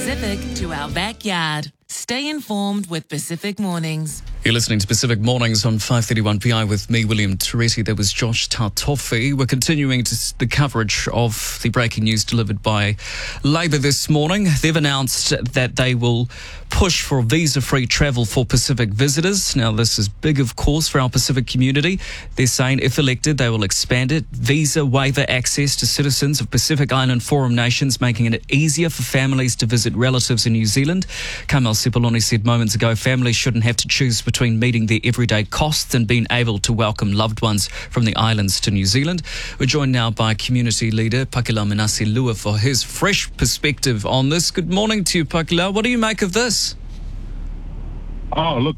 Pacific to our backyard. Stay informed with Pacific Mornings. You're listening to Pacific Mornings on 531 PI with me, William Toretti. There was Josh Tartofi. We're continuing the coverage of the breaking news delivered by Labour this morning. They've announced that they will push for visa-free travel for Pacific visitors. Now, this is big, of course, for our Pacific community. They're saying if elected, they will expand it. Visa waiver access to citizens of Pacific Island Forum nations, making it easier for families to visit relatives in New Zealand. Kamal Sepuloni said moments ago, families shouldn't have to choose between meeting their everyday costs and being able to welcome loved ones from the islands to New Zealand. We're joined now by community leader Pakila Manase-Lua for his fresh perspective on this. Good morning to you, Pakila. What do you make of this? Oh, look,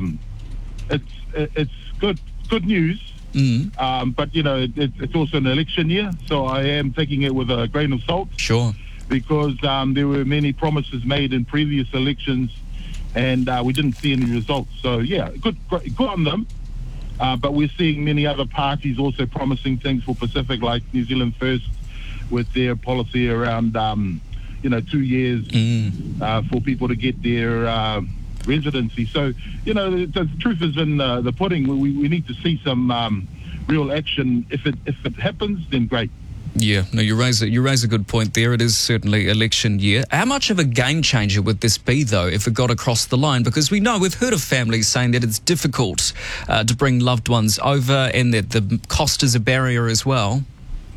it's good news. But, you know, it's also an election year, so I am taking it with a grain of salt. Sure. Because there were many promises made in previous elections, and we didn't see any results. So, yeah, good on them. But we're seeing many other parties also promising things for Pacific, like New Zealand First, with their policy around, 2 years for people to get their residency. So, you know, the truth is in the pudding. We need to see some real action. If it happens, then great. Yeah, no, you raise a good point there. It is certainly election year. How much of a game changer would this be, though, if it got across the line? Because we've heard of families saying that it's difficult to bring loved ones over and that the cost is a barrier as well.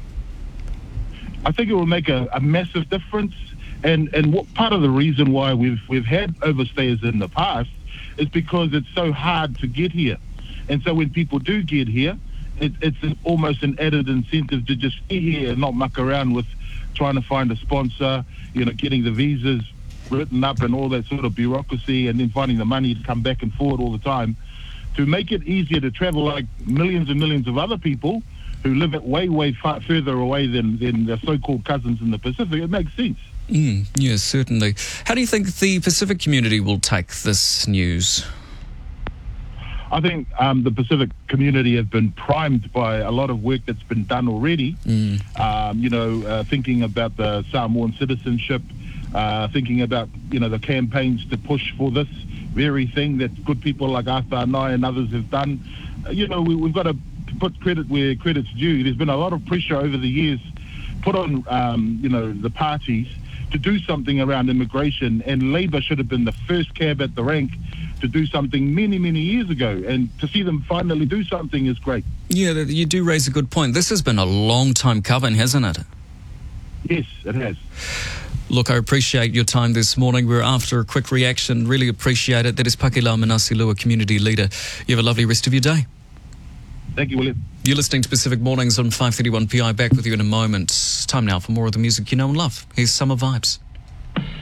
I think it will make a massive difference. And what part of the reason why we've had overstayers in the past is because it's so hard to get here. And so when people do get here, it's almost an added incentive to just be here and not muck around with trying to find a sponsor, getting the visas written up and all that sort of bureaucracy, and then finding the money to come back and forward all the time. To make it easier to travel, like millions and millions of other people who live at way far further away than their so-called cousins in the Pacific, it makes sense. Yes, certainly. How do you think the Pacific community will take this news? I think the Pacific community have been primed by a lot of work that's been done already. Thinking about the Samoan citizenship, thinking about, the campaigns to push for this very thing that good people like Arthur Anai and others have done. We've got to put credit where credit's due. There's been a lot of pressure over the years put on, the parties to do something around immigration, and Labour should have been the first cab at the rank to do something many years ago, and to see them finally do something is great. Yeah, you do raise a good point. This has been a long time coming, hasn't it? Yes, it has. Look, I appreciate your time this morning. We're after a quick reaction. Really appreciate it. That is Pakila Manase-Lua, community leader. You have a lovely rest of your day. Thank you, William. You're listening to Pacific Mornings on 531 PI. Back with you in a moment. Time now for more of the music you know and love. Here's Summer Vibes.